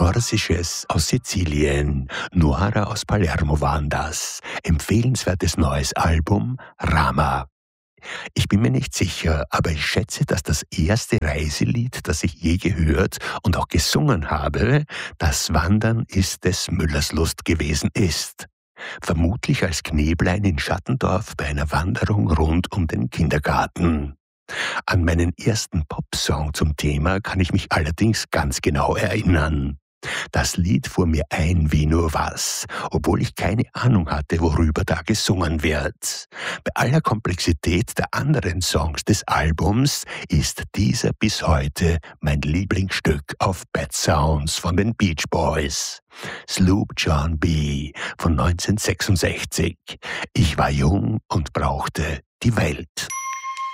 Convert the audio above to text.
Korsisches aus Sizilien. Nuara aus Palermo waren das. Empfehlenswertes neues Album Rama. Ich bin mir nicht sicher, aber ich schätze, dass das erste Reiselied, das ich je gehört und auch gesungen habe, das Wandern ist des Müllers Lust gewesen ist. Vermutlich als Kneblein in Schattendorf bei einer Wanderung rund um den Kindergarten. An meinen ersten Popsong zum Thema kann ich mich allerdings ganz genau erinnern. Das Lied fuhr mir ein wie nur was, obwohl ich keine Ahnung hatte, worüber da gesungen wird. Bei aller Komplexität der anderen Songs des Albums ist dieser bis heute mein Lieblingsstück auf Bad Sounds von den Beach Boys. Sloop John B. von 1966. Ich war jung und brauchte die Welt.